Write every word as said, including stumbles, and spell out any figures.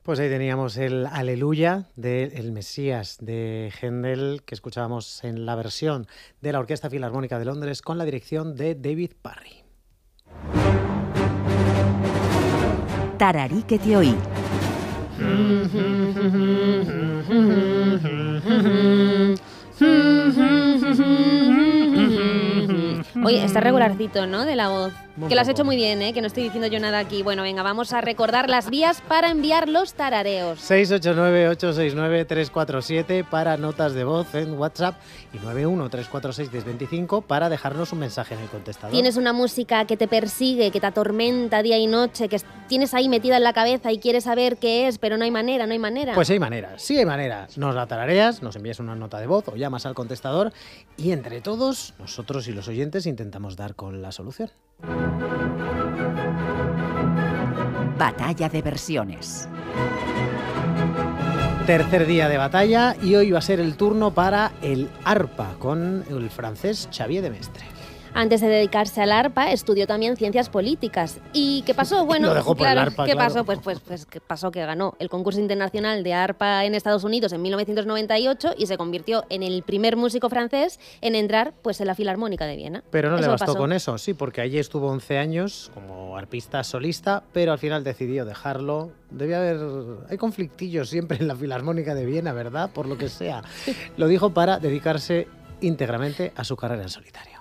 Pues ahí teníamos el Aleluya del Mesías de Händel, que escuchábamos en la versión de la Orquesta Filarmónica de Londres con la dirección de David Parry. Tararí que te oí. Oye, está regularcito, ¿no?, de la voz. Que lo has hecho muy bien, ¿eh? Que no estoy diciendo yo nada aquí. Bueno, venga, vamos a recordar las vías para enviar los tarareos. seis ocho nueve, ocho seis nueve, tres cuatro siete para notas de voz en WhatsApp y nueve uno, tres cuatro seis, uno cero dos cinco para dejarnos un mensaje en el contestador. Tienes una música que te persigue, que te atormenta día y noche, que tienes ahí metida en la cabeza y quieres saber qué es, pero no hay manera, no hay manera. Pues hay manera, sí hay manera. Nos la tarareas, nos envías una nota de voz o llamas al contestador y entre todos, nosotros y los oyentes intentamos dar con la solución. Batalla de versiones. Tercer día de batalla y hoy va a ser el turno para el arpa con el francés Xavier de Mestre. Antes de dedicarse al arpa, estudió también ciencias políticas. ¿Y qué pasó? Bueno, Lo dejó por claro, el arpa, ¿qué claro. pasó? Pues, pues, pues ¿qué pasó? Que ganó el concurso internacional de arpa en Estados Unidos en mil novecientos noventa y ocho y se convirtió en el primer músico francés en entrar pues en la Filarmónica de Viena. Pero no Eso le bastó pasó. con eso, sí, porque allí estuvo once años como arpista solista, pero al final decidió dejarlo. Debía haber... Hay conflictillos siempre en la Filarmónica de Viena, ¿verdad? Por lo que sea. Lo dijo para dedicarse íntegramente a su carrera en solitario.